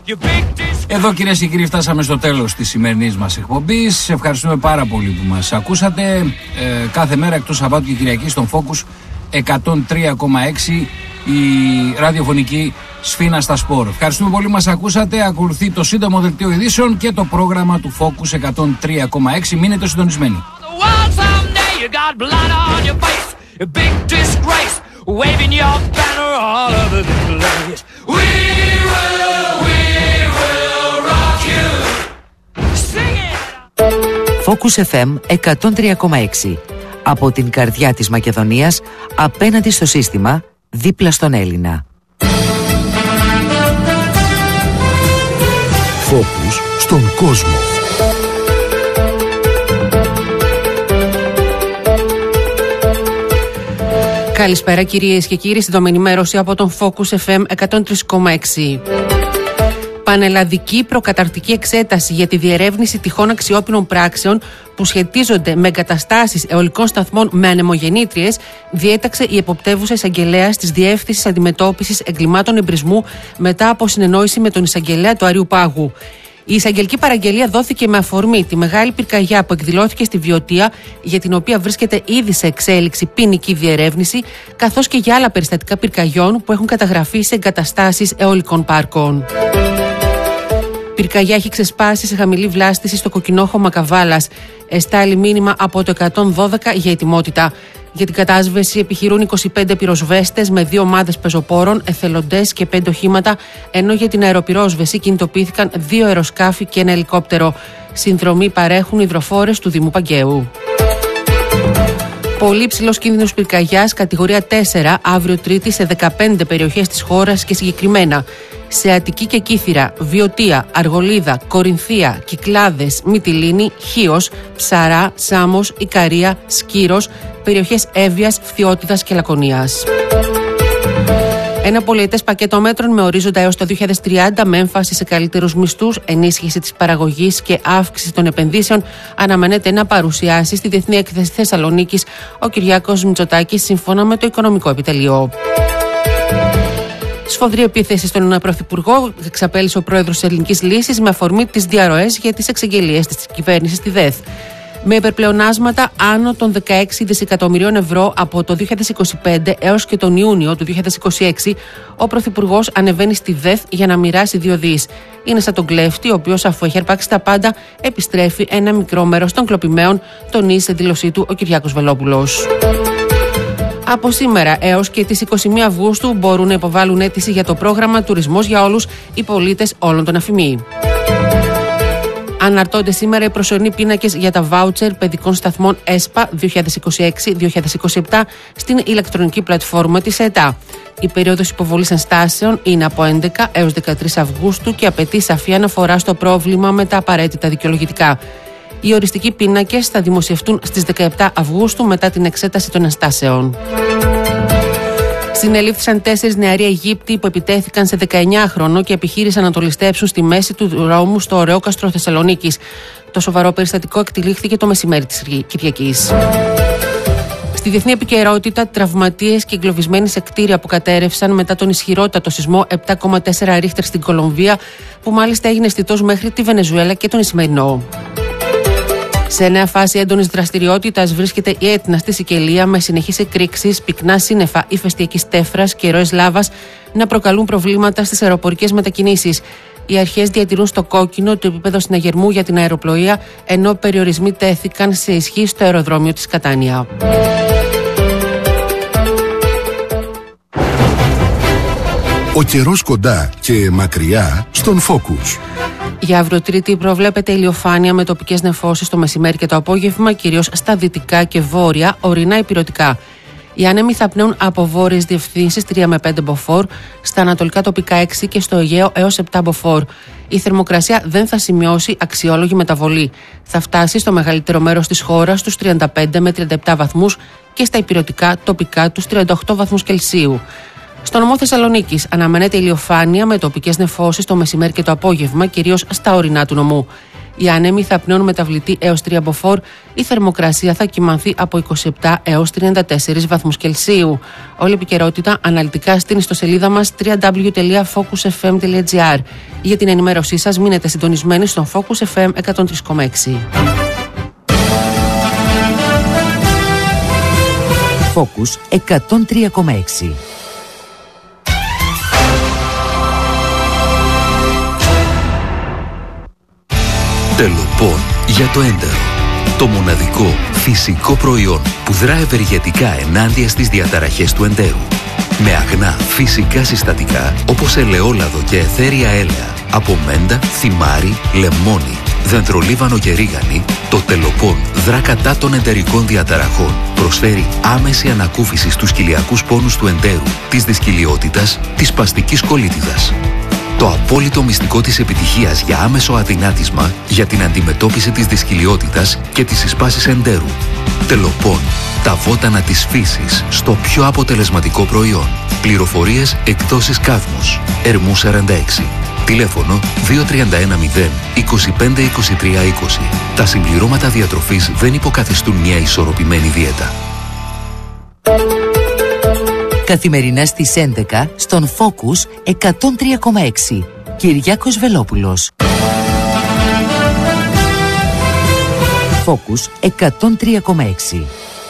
Εδώ, κυρίες και κύριοι, φτάσαμε στο τέλος της σημερινής μας εκπομπής. Ευχαριστούμε πάρα πολύ που μας ακούσατε. Κάθε μέρα εκτός Σαββάτου και Κυριακή στον Focus 103,6 η ραδιοφωνική Σφίνα στα Σπορ. Ευχαριστούμε πολύ που μας ακούσατε. Ακολουθεί το σύντομο δελτίο ειδήσεων και το πρόγραμμα του Focus 103,6. Μείνετε συντονισμένοι. Focus FM 103,6. Από την καρδιά της Μακεδονίας, απέναντι στο σύστημα, δίπλα στον Έλληνα. Focus στον κόσμο. Καλησπέρα κυρίες και κύριοι, στην ενημέρωση από τον Focus FM 103,6. Πανελλαδική προκαταρκτική εξέταση για τη διερεύνηση τυχόν αξιόπινων πράξεων που σχετίζονται με εγκαταστάσεις αιωλικών σταθμών με ανεμογεννήτριες διέταξε η εποπτεύουσα εισαγγελέας της Διεύθυνσης Αντιμετώπισης Εγκλημάτων Εμπρισμού μετά από συνεννόηση με τον εισαγγελέα του Αριού Πάγου. Η εισαγγελική παραγγελία δόθηκε με αφορμή τη μεγάλη πυρκαγιά που εκδηλώθηκε στη Βιωτία, για την οποία βρίσκεται ήδη σε εξέλιξη ποινική διερεύνηση, καθώς και για άλλα περιστατικά πυρκαγιών που έχουν καταγραφεί σε εγκαταστάσεις αιωλικών πάρκων. Πυρκαγιά έχει ξεσπάσει σε χαμηλή βλάστηση στο κοκκινόχωμα Καβάλας. Εστάλει μήνυμα από το 112 για ετοιμότητα. Για την κατάσβεση επιχειρούν 25 πυροσβέστες με 2 ομάδες πεζοπόρων, εθελοντές και 5 οχήματα, ενώ για την αεροπυρόσβεση κινητοποιήθηκαν 2 αεροσκάφη και ένα ελικόπτερο. Συνδρομή παρέχουν υδροφόρες του Δήμου Παγκαίου. Πολύ ψηλός κίνδυνος πυρκαγιάς, κατηγορία 4, αύριο Τρίτη σε 15 περιοχές της χώρας και συγκεκριμένα σε Αττική και Κύθυρα, Βιωτία, Αργολίδα, Κορινθία, Κυκλάδες, Μυτιλήνη, Χίος, Ψαρά, Σάμος, Ικαρία, Σκύρος, περιοχές Εύβοιας, Φθιώτιδας και Λακωνίας. Ένα πολυετές πακέτο μέτρων με ορίζοντα έως το 2030 με έμφαση σε καλύτερους μισθούς, ενίσχυση της παραγωγής και αύξηση των επενδύσεων αναμένεται να παρουσιάσει στη Διεθνή Έκθεση Θεσσαλονίκης ο Κυριάκος Μητσοτάκης, σύμφωνα με το Οικονομικό Επιτελείο. Σφοδρή επίθεση στον Πρωθυπουργό εξαπέλυσε ο πρόεδρος της Ελληνικής Λύσης με αφορμή τις διαρροές για τις εξαγγελίες της κυβέρνησης στη ΔΕΘ. Με υπερπλεονάσματα άνω των 16 δισεκατομμυρίων ευρώ από το 2025 έως και τον Ιούνιο του 2026, ο Πρωθυπουργός ανεβαίνει στη ΔΕΘ για να μοιράσει 2 δις. Είναι σαν τον κλέφτη, ο οποίος, αφού έχει αρπάξει τα πάντα, επιστρέφει ένα μικρό μέρος των κλοπημένων, τονίζει σε δήλωσή του ο Κυριάκος Βελόπουλος. Από σήμερα έως και τις 21 Αυγούστου μπορούν να υποβάλουν αίτηση για το πρόγραμμα Τουρισμός για όλους οι πολίτες όλων των ΑΦΗΜΗ. Αναρτώνται σήμερα οι προσωρινοί πίνακες για τα βάουτσερ παιδικών σταθμών ΕΣΠΑ 2026-2027 στην ηλεκτρονική πλατφόρμα της ΕΤΑ. Η περίοδος υποβολής ενστάσεων είναι από 11 έως 13 Αυγούστου και απαιτεί σαφή αναφορά στο πρόβλημα με τα απαραίτητα δικαιολογητικά. Οι οριστικοί πίνακες θα δημοσιευτούν στις 17 Αυγούστου μετά την εξέταση των ενστάσεων. Συνελήφθησαν 4 νεαροί Αιγύπτιοι που επιτέθηκαν σε 19χρονο και επιχείρησαν να το ληστέψουν στη μέση του δρόμου στο Ωρεόκαστρο Θεσσαλονίκης. Το σοβαρό περιστατικό εκτελήχθηκε το μεσημέρι της Κυριακής. Στη διεθνή επικαιρότητα, τραυματίες και εγκλωβισμένοι σε κτίρια που κατέρευσαν μετά τον ισχυρότατο σεισμό 7,4 ρίχτερ στην Κολομβία, που μάλιστα έγινε αισθητός μέχρι τη Βενεζουέλα και τον Ισημερινό. Σε νέα φάση έντονης δραστηριότητας βρίσκεται η Έτνα στη Σικελία, με συνεχείς εκρήξεις, πυκνά σύννεφα ηφαιστειακής τέφρας και ροές λάβας να προκαλούν προβλήματα στις αεροπορικές μετακινήσεις. Οι αρχές διατηρούν στο κόκκινο το επίπεδο συναγερμού για την αεροπλοεία, ενώ περιορισμοί τέθηκαν σε ισχύ στο αεροδρόμιο της Κατάνια. Ο καιρός κοντά και μακριά στον Focus. Για αύριο Τρίτη προβλέπεται ηλιοφάνεια με τοπικές νεφώσεις το μεσημέρι και το απόγευμα, κυρίως στα δυτικά και βόρεια, ορεινά υπηρετικά. Οι άνεμοι θα πνέουν από βόρειες διευθύνσεις 3 με 5 μποφόρ, στα ανατολικά τοπικά 6 και στο Αιγαίο έως 7 μποφόρ. Η θερμοκρασία δεν θα σημειώσει αξιόλογη μεταβολή. Θα φτάσει στο μεγαλύτερο μέρος της χώρας στους 35 με 37 βαθμούς και στα υπηρετικά τοπικά τους 38 βαθμούς Κελσίου. Στο νομό Θεσσαλονίκης αναμένεται ηλιοφάνεια με τοπικές νεφώσεις το μεσημέρι και το απόγευμα, κυρίως στα ορεινά του νομού. Οι άνεμοι θα πνέουν μεταβλητή έως 3 μποφόρ. Η θερμοκρασία θα κυμανθεί από 27 έως 34 βαθμούς Κελσίου. Όλη η επικαιρότητα αναλυτικά στην ιστοσελίδα μας www.focusfm.gr. Για την ενημέρωσή σας μείνετε συντονισμένοι στον Focus FM 103,6. Focus 103,6. Τελοπών για το έντερο. Το μοναδικό φυσικό προϊόν που δρά ευεργετικά ενάντια στις διαταραχές του εντέρου. Με αγνά φυσικά συστατικά όπως ελαιόλαδο και αιθέρια έλαια από μέντα, θυμάρι, λεμόνι, δεντρολίβανο και ρίγανη, το Τελοπών δρά κατά των εντερικών διαταραχών. Προσφέρει άμεση ανακούφιση στους κοιλιακούς πόνους του εντέρου, της δυσκυλιότητας, της σπαστικής κολίτιδας. Το απόλυτο μυστικό της επιτυχίας για άμεσο αδυνάτισμα για την αντιμετώπιση της δυσκυλιότητας και της συσπάσης εντέρου. Τελοπών. Τα βότανα της φύσης στο πιο αποτελεσματικό προϊόν. Πληροφορίες εκδόσεις Κάδμος. Ερμού 46. Τηλέφωνο 2310 25 23 20. Τα συμπληρώματα διατροφής δεν υποκαθιστούν μια ισορροπημένη δίαιτα. Καθημερινά στις 11 στον Focus 103,6. Κυριάκος Βελόπουλος. Focus 103,6.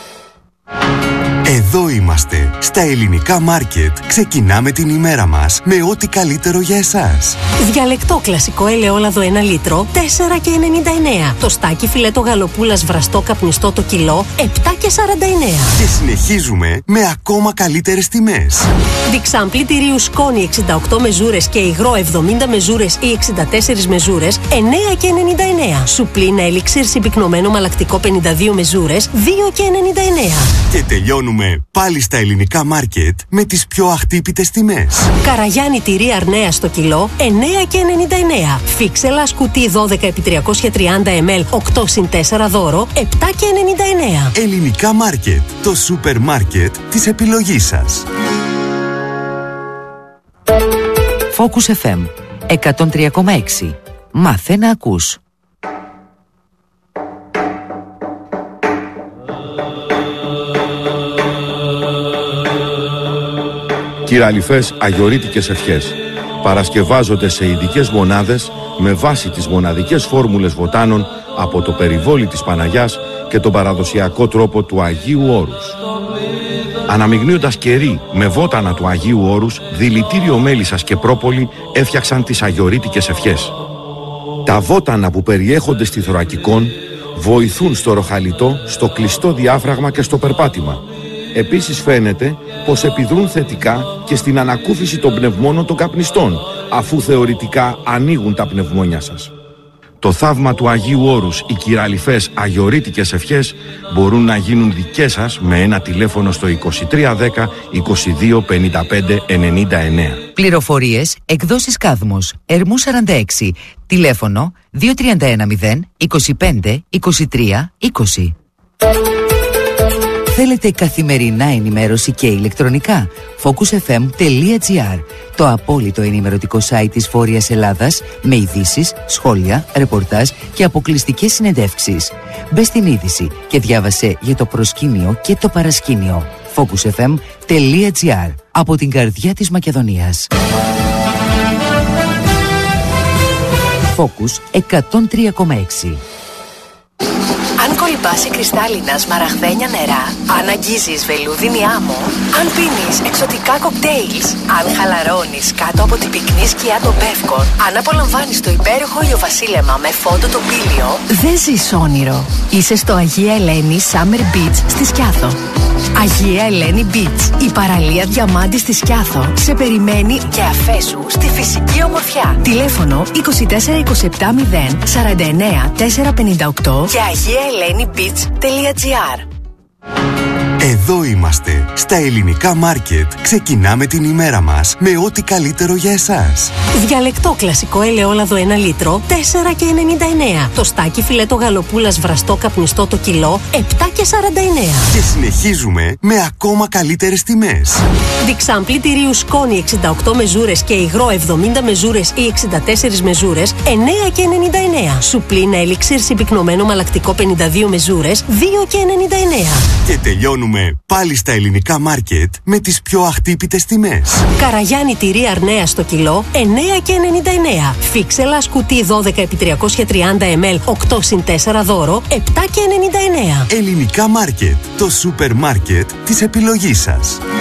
Εδώ είμαστε, στα ελληνικά μάρκετ. Ξεκινάμε την ημέρα μας με ό,τι καλύτερο για εσάς. Διαλεκτό κλασικό ελαιόλαδο 1 λίτρο, 4,99. Το στάκι φιλέτο γαλοπούλας βραστό καπνιστό το κιλό, 7,49. Και συνεχίζουμε με ακόμα καλύτερες τιμές. Διξάμπλι τυρίου σκόνη 68 μεζούρες και υγρό 70 μεζούρες ή 64 μεζούρες, 9,99. Σουπλίνα ελιξίρ συμπυκνωμένο μαλακτικό 52 μεζούρες, 2,99. Και τελειώνουμε πάλι στα ελληνικά μάρκετ με τις πιο αχτύπητες τιμές. Καραγιάννη τυρί αρνέα στο κιλό, 9,99. Φίξελα σκουτί 12x330 ml, 8 συν 4 δώρο, 7,99. Ελληνικά μάρκετ, το σούπερ μάρκετ της επιλογής σας. Focus FM 103,6. Μάθε να ακούς. Κυραλιφές αγιορείτικες ευχές παρασκευάζονται σε ειδικές μονάδες με βάση τις μοναδικές φόρμουλες βοτάνων από το περιβόλι της Παναγιάς και τον παραδοσιακό τρόπο του Αγίου Όρους. Αναμειγνύοντας κερί με βότανα του Αγίου Όρους, δηλητήριο μέλισσας και πρόπολη έφτιαξαν τις αγιορείτικες ευχές. Τα βότανα που περιέχονται στη θωρακικόν βοηθούν στο ροχαλιτό, στο κλειστό διάφραγμα και στο περπάτημα. Επίσης φαίνεται πως επιδρούν θετικά και στην ανακούφιση των πνευμόνων των καπνιστών, αφού θεωρητικά ανοίγουν τα πνευμόνια σας. Το θαύμα του Αγίου Όρους, οι κυραλιφές αγιορείτικες ευχές μπορούν να γίνουν δικές σας με ένα τηλέφωνο στο 2310 22 55 99. Πληροφορίες εκδόσεις Κάδμος, Ερμού 46, τηλέφωνο 2310 25 23 20. Θέλετε καθημερινά ενημέρωση και ηλεκτρονικά? focusfm.gr. Το απόλυτο ενημερωτικό site της Βόρειας Ελλάδας με ειδήσεις, σχόλια, ρεπορτάζ και αποκλειστικές συνεντεύξεις. Μπες στην είδηση και διάβασε για το προσκήνιο και το παρασκήνιο. focusfm.gr. Από την καρδιά της Μακεδονίας. Focus 103,6. Αν κολυμπάσει κρυστάλλινα σμαραγδένια νερά, αν αγγίζεις βελούδινη άμμο, αν πίνεις εξωτικά κοκτέιλς, αν χαλαρώνεις κάτω από την πυκνή σκιά των Πεύκων, αν απολαμβάνεις το υπέροχο ηλιοβασίλεμα με φόντο το πήλιο, δεν ζεις όνειρο. Είσαι στο Αγία Ελένη Summer Beach στη Σκιάθο. Αγία Ελένη Beach, η παραλία διαμάντη στη Σκιάθο, σε περιμένει και αφέσου στη φυσική ομορφιά. Τηλέφωνο 24 27 0 49 458 και agiaelenibeach.gr. Εδώ είμαστε. Στα ελληνικά μάρκετ ξεκινάμε την ημέρα μας με ό,τι καλύτερο για εσάς. Διαλεκτό κλασικό ελαιόλαδο 1 λίτρο, 4,99. Το στάκι φιλέτο γαλοπούλας βραστό καπνιστό το κιλό, 7,49. Και συνεχίζουμε με ακόμα καλύτερες τιμές. Διξάμπλι τυρίου σκόνη 68 μεζούρες και υγρό 70 μεζούρες ή 64 μεζούρες, 9,99. Σουπλίνα ελιξίρ συμπυκνωμένο μαλακτικό 52 μεζούρες, 2,99. Και τελειώνουμε πάλι στα ελληνικά μάρκετ με τις πιο αχτύπητες τιμές. Καραγιάννη τυρί αρνέα στο κιλό, 9,99. Φίξελα σκουτί 12x330 ml, 8x4 δώρο, 7,99. Ελληνικά μάρκετ, το σούπερ μάρκετ της επιλογής σας.